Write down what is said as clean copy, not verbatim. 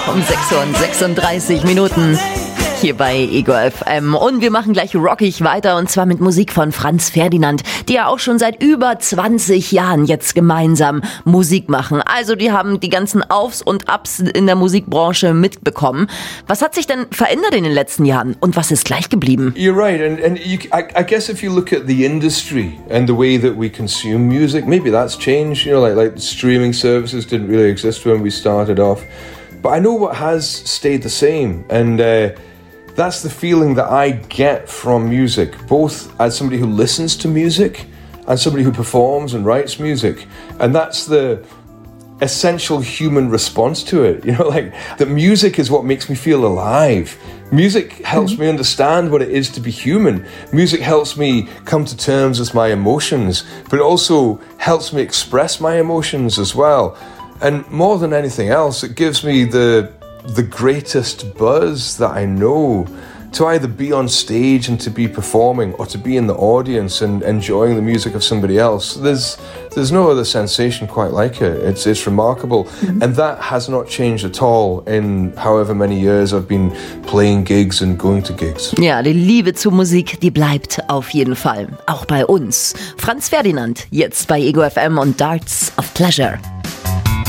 um 6:36 hier bei Ego FM. Und wir machen gleich rockig weiter, und zwar mit Musik von Franz Ferdinand, die ja auch schon seit über 20 Jahren jetzt gemeinsam Musik machen. Also die haben die ganzen Aufs und Abs in der Musikbranche mitbekommen. Was hat sich denn verändert in den letzten Jahren und was ist gleich geblieben? You're right, I guess if you look at the industry and the way that we consume music, maybe that's changed. You know, like streaming services didn't really exist when we started off. But I know what has stayed the same, and that's the feeling that I get from music, both as somebody who listens to music and somebody who performs and writes music. And that's the essential human response to it. You know, like, that music is what makes me feel alive. Music helps me understand what it is to be human. Music helps me come to terms with my emotions, but it also helps me express my emotions as well. And more than anything else, it gives me the greatest buzz that I know, to either be on stage and to be performing, or to be in the audience and enjoying the music of somebody else. There's no other sensation quite like it. It's remarkable. And that has not changed at all in however many years I've been playing gigs and going to gigs. Ja, die Liebe zur Musik, die bleibt auf jeden Fall. Auch bei uns. Franz Ferdinand, jetzt bei Ego FM und Darts of Pleasure.